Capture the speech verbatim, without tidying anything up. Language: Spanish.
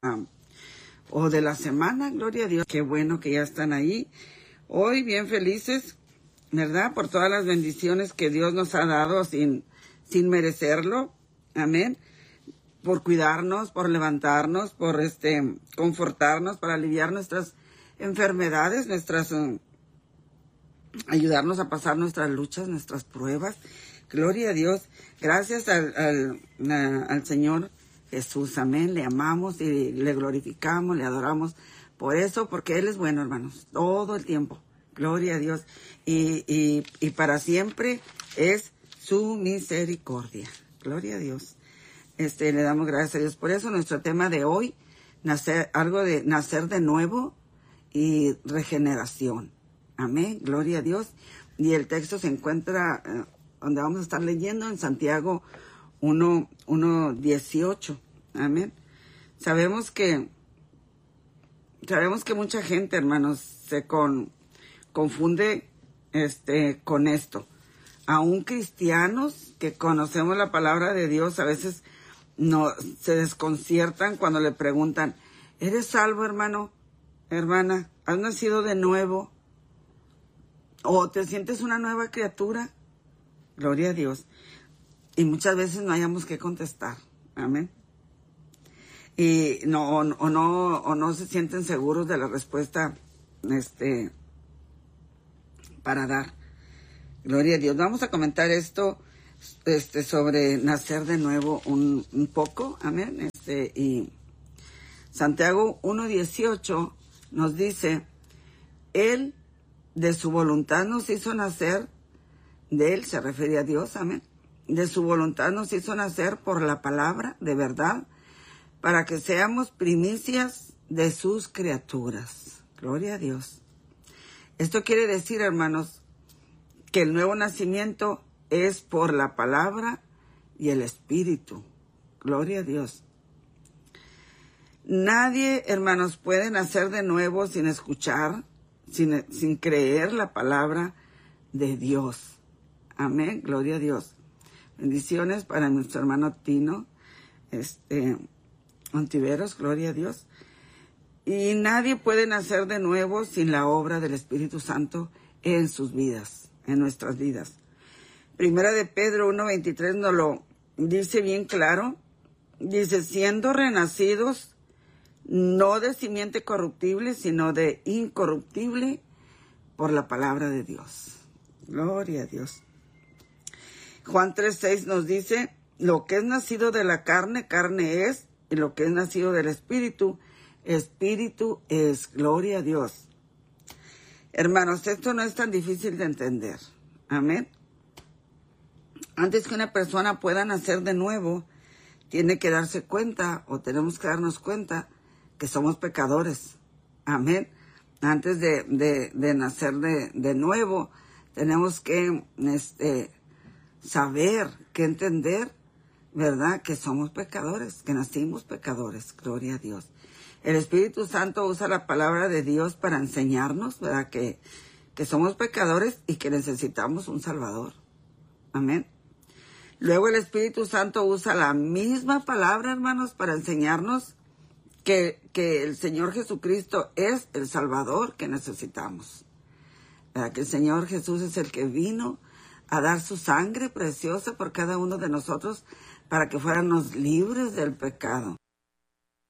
o de la semana, gloria a Dios. Qué bueno que ya están ahí. Hoy bien felices, ¿verdad? Por todas las bendiciones que Dios nos ha dado sin, sin merecerlo. Amén. Por cuidarnos, por levantarnos, por este confortarnos, para aliviar nuestras enfermedades, nuestras um, ayudarnos a pasar nuestras luchas, nuestras pruebas. Gloria a Dios. Gracias al, al, a, al Señor Jesús. Amén. Le amamos y le glorificamos, le adoramos por eso, porque Él es bueno, hermanos, todo el tiempo. Gloria a Dios. Y, y, y para siempre es su misericordia. Gloria a Dios. Este, le damos gracias a Dios. Por eso nuestro tema de hoy, nacer, algo de nacer de nuevo y regeneración. Amén. Gloria a Dios. Y el texto se encuentra eh, donde vamos a estar leyendo en Santiago uno, dieciocho. Amén. Sabemos que, sabemos que mucha gente, hermanos, se con, confunde este, con esto. Aún cristianos que conocemos la palabra de Dios, a veces no se desconciertan cuando le preguntan, ¿eres salvo, hermano? Hermana, ¿has nacido de nuevo? ¿O te sientes una nueva criatura? Gloria a Dios. Y muchas veces no hayamos que contestar. Amén. Y no, o, o no, o no se sienten seguros de la respuesta, este, para dar. Gloria a Dios. Vamos a comentar esto, este, sobre nacer de nuevo un, un poco. Amén. Este, y Santiago uno dieciocho nos dice, Él de su voluntad nos hizo nacer, de Él se refiere a Dios, amén. De su voluntad nos hizo nacer por la palabra de verdad, para que seamos primicias de sus criaturas. Gloria a Dios. Esto quiere decir, hermanos, que el nuevo nacimiento es por la palabra y el Espíritu. Gloria a Dios. Nadie, hermanos, puede nacer de nuevo sin escuchar, sin, sin creer la palabra de Dios. Amén. Gloria a Dios. Bendiciones para nuestro hermano Tino, este, Ontiveros, gloria a Dios. Y nadie puede nacer de nuevo sin la obra del Espíritu Santo en sus vidas, en nuestras vidas. Primera de Pedro uno veintitrés nos lo dice bien claro. Dice, siendo renacidos, no de simiente corruptible, sino de incorruptible, por la palabra de Dios. Gloria a Dios. Juan tres seis nos dice, lo que es nacido de la carne, carne es, y lo que es nacido del Espíritu, Espíritu es. Gloria a Dios. Hermanos, esto no es tan difícil de entender. Amén. Antes que una persona pueda nacer de nuevo, tiene que darse cuenta, o tenemos que darnos cuenta, que somos pecadores. Amén. Antes de, de, de nacer de, de nuevo, tenemos que este, saber, que entender, ¿verdad? Que somos pecadores, que nacimos pecadores. Gloria a Dios. El Espíritu Santo usa la palabra de Dios para enseñarnos, ¿verdad? Que, que somos pecadores y que necesitamos un Salvador. Amén. Luego el Espíritu Santo usa la misma palabra, hermanos, para enseñarnos que, que el Señor Jesucristo es el Salvador que necesitamos. ¿Verdad? Que el Señor Jesús es el que vino a dar su sangre preciosa por cada uno de nosotros para que fuéramos libres del pecado.